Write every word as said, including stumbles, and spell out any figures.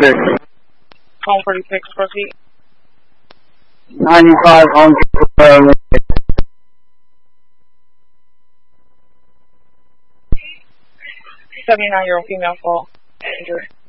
forty-six. Home forty-six, proceed. ninety-five home for seventy-nine year old female fault injured.